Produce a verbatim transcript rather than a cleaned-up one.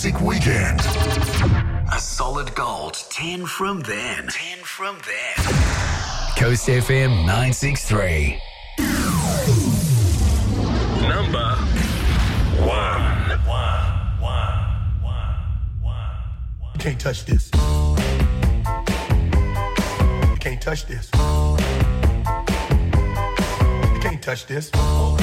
Music Weekend. A solid gold ten from them. ten from them. Coast F M nine sixty-three. Number one. You can't touch this. You can't touch this. You can't touch this.